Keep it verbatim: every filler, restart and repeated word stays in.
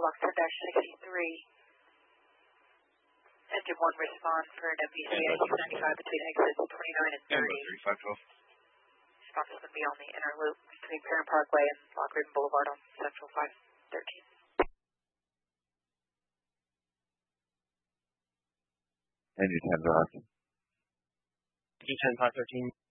block ten dash sixty-three. Engine one respond for an M V C A six ninety-five between exits twenty-nine and thirty. Response is going to be on the inner loop between Parent Parkway and Lock Raven Boulevard on Central five thirteen. Engine ten, Rock. Engine ten, five thirteen.